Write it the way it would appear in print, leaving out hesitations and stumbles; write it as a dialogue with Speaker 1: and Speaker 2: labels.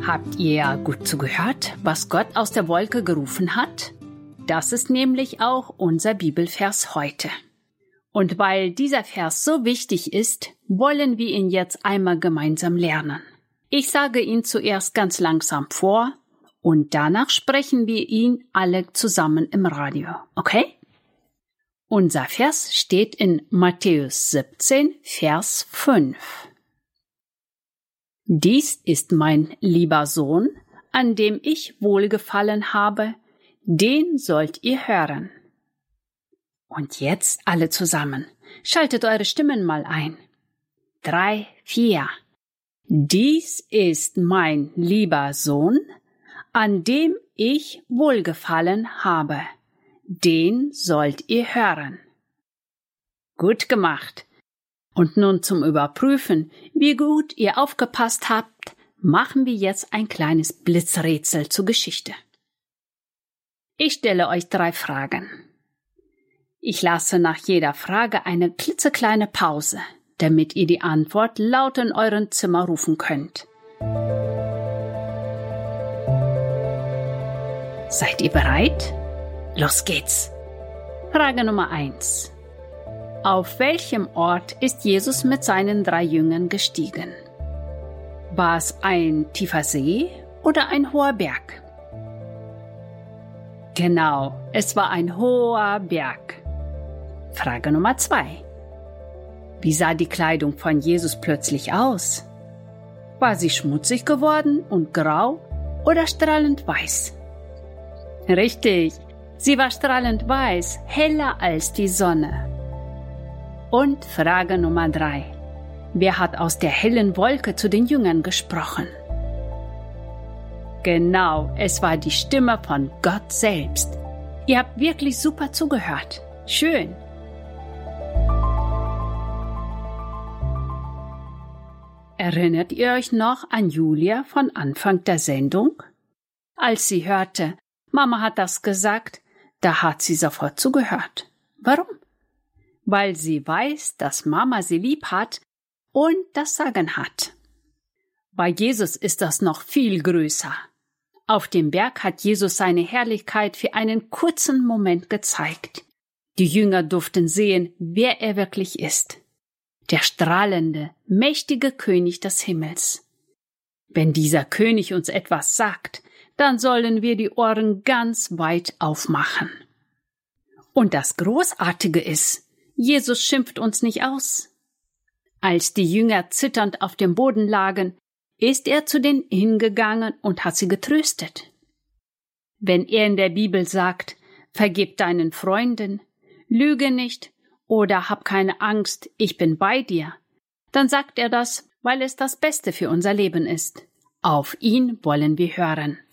Speaker 1: Habt ihr gut zugehört, was Gott aus der Wolke gerufen hat? Das ist nämlich auch unser Bibelvers heute. Und weil dieser Vers so wichtig ist, wollen wir ihn jetzt einmal gemeinsam lernen. Ich sage ihn zuerst ganz langsam vor und danach sprechen wir ihn alle zusammen im Radio, okay? Unser Vers steht in Matthäus 17, Vers 5. Dies ist mein lieber Sohn, an dem ich wohlgefallen habe, den sollt ihr hören. Und jetzt alle zusammen. Schaltet eure Stimmen mal ein. 3, 4. Dies ist mein lieber Sohn, an dem ich wohlgefallen habe. Den sollt ihr hören. Gut gemacht. Und nun zum Überprüfen, wie gut ihr aufgepasst habt, machen wir jetzt ein kleines Blitzrätsel zur Geschichte. Ich stelle euch 3 Fragen. Ich lasse nach jeder Frage eine klitzekleine Pause, damit ihr die Antwort laut in euren Zimmer rufen könnt. Seid ihr bereit? Los geht's! Frage Nummer 1. Auf welchem Ort ist Jesus mit seinen 3 Jüngern gestiegen? War es ein tiefer See oder ein hoher Berg? Genau, es war ein hoher Berg. Frage Nummer 2. Wie sah die Kleidung von Jesus plötzlich aus? War sie schmutzig geworden und grau oder strahlend weiß? Richtig, sie war strahlend weiß, heller als die Sonne. Und Frage Nummer 3. Wer hat aus der hellen Wolke zu den Jüngern gesprochen? Genau, es war die Stimme von Gott selbst. Ihr habt wirklich super zugehört. Schön. Erinnert ihr euch noch an Julia von Anfang der Sendung? Als sie hörte, Mama hat das gesagt, da hat sie sofort zugehört. Warum? Weil sie weiß, dass Mama sie lieb hat und das Sagen hat. Bei Jesus ist das noch viel größer. Auf dem Berg hat Jesus seine Herrlichkeit für einen kurzen Moment gezeigt. Die Jünger durften sehen, wer er wirklich ist. Der strahlende, mächtige König des Himmels. Wenn dieser König uns etwas sagt, dann sollen wir die Ohren ganz weit aufmachen. Und das Großartige ist, Jesus schimpft uns nicht aus. Als die Jünger zitternd auf dem Boden lagen, ist er zu denen hingegangen und hat sie getröstet. Wenn er in der Bibel sagt, vergib deinen Freunden, lüge nicht oder hab keine Angst, ich bin bei dir, dann sagt er das, weil es das Beste für unser Leben ist. Auf ihn wollen wir hören.